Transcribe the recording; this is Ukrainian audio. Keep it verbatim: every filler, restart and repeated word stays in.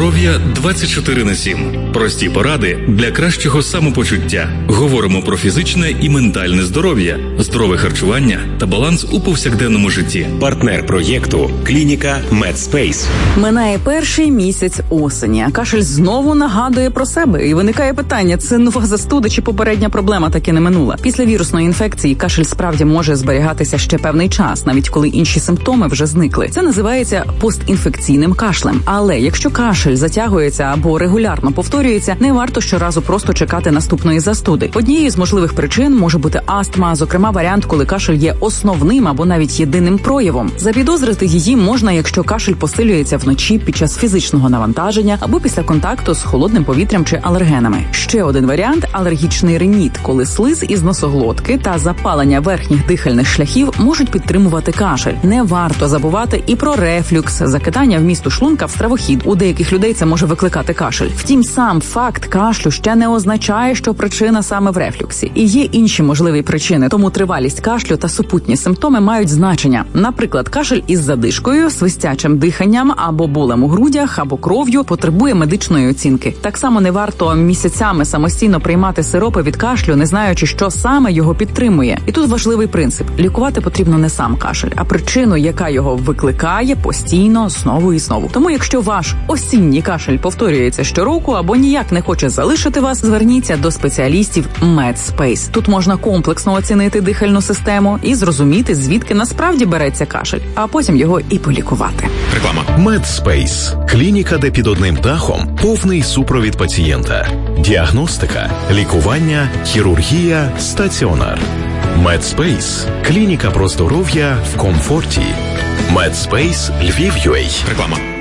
здоров'я двадцять чотири на сім. Прості поради для кращого самопочуття. Говоримо про фізичне і ментальне здоров'я, здорове харчування та баланс у повсякденному житті. Партнер проєкту – клініка MedSpace. Минає перший місяць осені, а кашель знову нагадує про себе. І виникає питання, це нова застуда чи попередня проблема таки не минула? Після вірусної інфекції кашель справді може зберігатися ще певний час, навіть коли інші симптоми вже зникли. Це називається постінфекційним кашлем. Але якщо кашель затягується або регулярно повторюється, не варто щоразу просто чекати наступної застуди. Однією з можливих причин може бути астма, зокрема варіант, коли кашель є основним або навіть єдиним проявом. Запідозрити її можна, якщо кашель посилюється вночі під час фізичного навантаження або після контакту з холодним повітрям чи алергенами. Ще один варіант – алергічний риніт, коли слиз із носоглотки та запалення верхніх дихальних шляхів можуть підтримувати кашель. Не варто забувати і про рефлюкс, закидання вмісту шлунка в стравохід. У деяких людей це може викликати кашель. Втім, сам факт кашлю ще не означає, що причина саме в рефлюксі. І є інші можливі причини, тому тривалість кашлю та супутні симптоми мають значення. Наприклад, кашель із задишкою, свистячим диханням або болем у грудях, або кров'ю потребує медичної оцінки. Так само не варто місяцями самостійно приймати сиропи від кашлю, не знаючи, що саме його підтримує. І тут важливий принцип – лікувати потрібно не сам кашель, а причину, яка його викликає постійно, знову і знову. Тому якщо ваш осінній кашель повторюється щороку або ніяк не хоче залишити вас, зверніться до спеціалістів MedSpace. Тут можна комплексно оцінити дихальну систему і зрозуміти, звідки насправді береться кашель, а потім його і полікувати. Реклама. MedSpace – клініка, де під одним дахом повний супровід пацієнта. Діагностика, лікування, хірургія, стаціонар. MedSpace – клініка про здоров'я в комфорті. MedSpace Львів.ua. Реклама.